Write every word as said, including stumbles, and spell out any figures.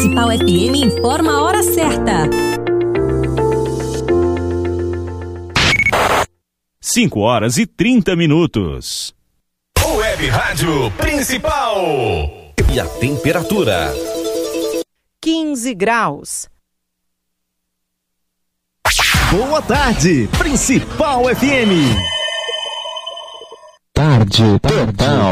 Principal F M informa a hora certa. cinco horas e trinta minutos. Web Rádio Principal. E a temperatura? quinze graus. Boa tarde, Principal F M. Tarde total.